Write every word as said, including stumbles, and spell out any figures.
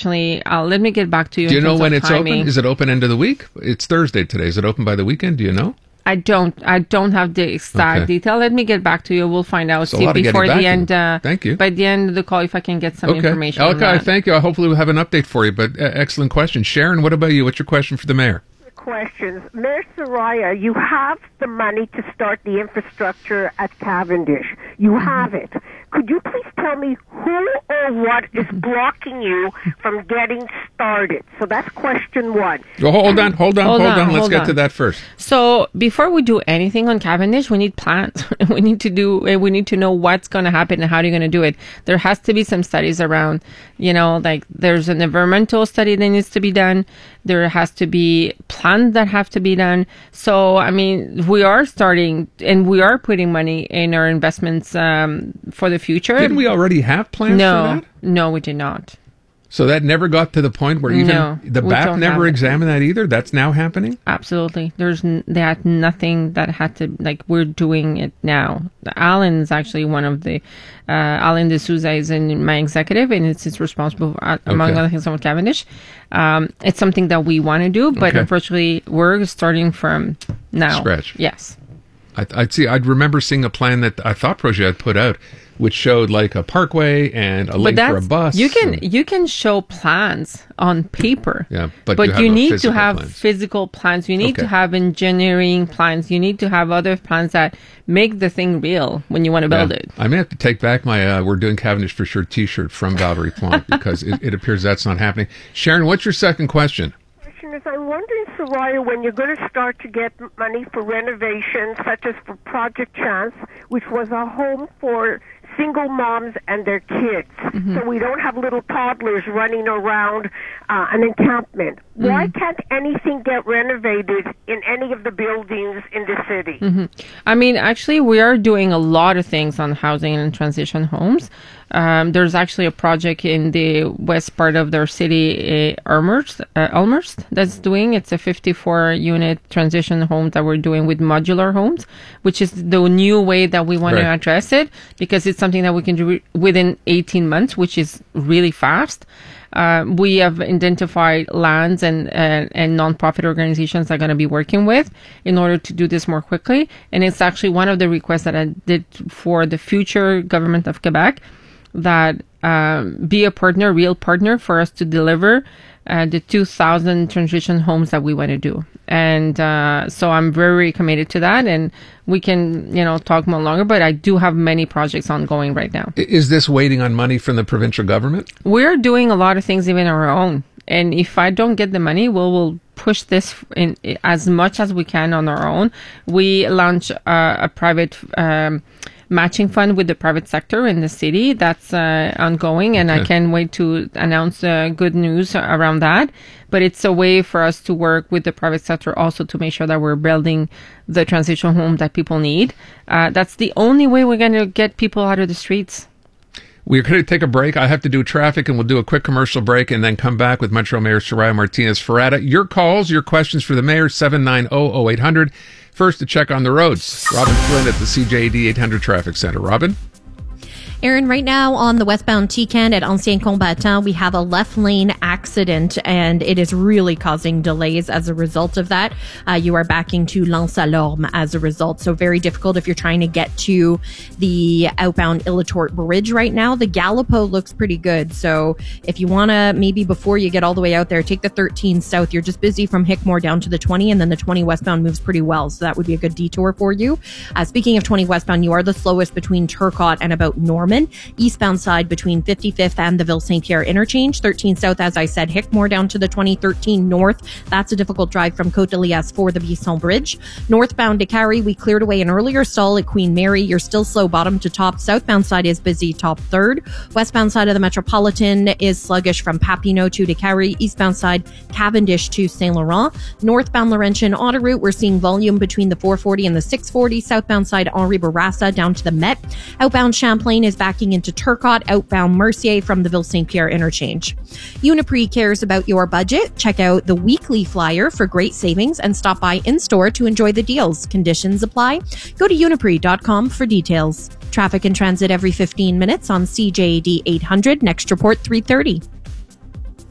unfortunately, uh, let me get back to you. Do you know when it's timing. open? Is it open end of the week? It's Thursday today. Is it open by the weekend? Do you know? I don't. I don't have the exact Okay. detail. Let me get back to you. We'll find out. It's a See lot of before getting the back end. to. Uh, Thank you. By the end of the call, if I can get some Okay. information. on Okay. that. Thank you. Hopefully we'll have an update for you. But uh, excellent question, Sharon. What about you? What's your question for the mayor? Questions. Mayor Soraya, you have the money to start the infrastructure at Cavendish. You Mm-hmm. have it. Could you please tell me who or what is blocking you from getting started? So that's question one. Oh, hold on. Hold on. Hold Hold, on, on. Let's hold get on. to that first. So before we do anything on Cavendish, we need plans. we need to do. We need to know what's going to happen and how you're going to do it. There has to be some studies around. You know, like there's an environmental study that needs to be done. There has to be plans that have to be done. So I mean, we are starting and we are putting money in our investments um, for the future. Didn't we already have plans no, for that? no, we did not. So that never got to the point where even No, the we B A P don't never have it. examined that either? That's now happening? Absolutely. There's n- they had nothing that had to, like, we're doing it now. Alan's actually one of the, uh, Alan de Souza is in my executive, and it's, it's responsible, for, uh, among Okay. other things, on Cavendish. Um, it's something that we want to do, but Okay. unfortunately, we're starting from now. Scratch. Yes. I, I'd see. I'd remember seeing a plan that I thought Projet had put out, which showed like a parkway and a link for a bus. you can and- you can show plans on paper. Yeah, but but you have you no need to physical have plans. physical plans. You need Okay. to have engineering plans. You need to have other plans that make the thing real when you want to build Yeah. it. I may have to take back my uh, "We're doing Cavendish for sure" T-shirt from Valerie Plante because it, it appears that's not happening. Sharon, what's your second question? Question is, I'm wondering, Soraya, when you're going to start to get money for renovations, such as for Project Chance, which was a home for single moms and their kids, Mm-hmm. so we don't have little toddlers running around uh, an encampment. Why Mm-hmm. can't anything get renovated in any of the buildings in the city? Mm-hmm. I mean, actually, we are doing a lot of things on housing and transition homes. Um, there's actually a project in the west part of their city, uh, Elmhurst, uh, Elmhurst, that's doing. It's a fifty-four unit transition home that we're doing with modular homes, which is the new way that we want Right. to address it, because it's something that we can do within eighteen months, which is really fast. Uh, we have identified lands and, uh, and nonprofit organizations that are going to be working with in order to do this more quickly. And it's actually one of the requests that I did for the future government of Quebec, that um, be a partner, real partner for us to deliver uh, the two thousand transition homes that we want to do. And uh, so I'm very committed to that, and we can, you know, talk more longer, but I do have many projects ongoing right now. I- Is this waiting on money from the provincial government? We're doing a lot of things even on our own. And if I don't get the money, we'll, we'll push this in as much as we can on our own. We launch uh, a private um, matching fund with the private sector in the city. That's uh, ongoing, and I Okay. can't wait to announce uh, good news around that. But it's a way for us to work with the private sector also to make sure that we're building the transition home that people need. Uh, that's the only way we're going to get people out of the streets. We're going to take a break. I have to do traffic, and we'll do a quick commercial break and then come back with Montreal Mayor Soraya Martinez-Ferrada. Your calls, your questions for the mayor, seven nine zero zero eight hundred. First, to check on the roads. Robin Flynn at the C J A D eight hundred Traffic Center. Robin? Aaron, right now on the westbound T-Can at Ancien Combattant, we have a left lane accident, and it is really causing delays as a result of that. Uh, you are backing to L'Anse-à-Lorme as a result, so very difficult if you're trying to get to the outbound Illatort Bridge right now. The Gallipo looks pretty good, so if you want to, maybe before you get all the way out there, take the thirteen south. You're just busy from Hickmore down to the twenty, and then the twenty westbound moves pretty well, so that would be a good detour for you. Uh, speaking of twenty westbound, you are the slowest between Turcotte and about Norman. Eastbound side between fifty-fifth and the Ville-Saint-Pierre interchange. thirteen south, as I said, Hickmore down to the twenty. thirteen north, that's a difficult drive from Côte-de-Liesse for the Bisson Bridge. Northbound to Carrie, we cleared away an earlier stall at Queen Mary. You're still slow bottom to top. Southbound side is busy, top third. Westbound side of the Metropolitan is sluggish from Papineau to Décarie. Eastbound side, Cavendish to Saint Laurent. Northbound Laurentian auto route, we're seeing volume between the four forty and the six forty. Southbound side, Henri Bourassa down to the Met. Outbound Champlain is backing into Turcotte. Outbound Mercier from the Ville-Saint-Pierre interchange. Uniprix cares about your budget. Check out the weekly flyer for great savings and stop by in-store to enjoy the deals. Conditions apply. Go to uniprix dot com for details. Traffic and transit every fifteen minutes on C J A D eight hundred. Next report, three thirty.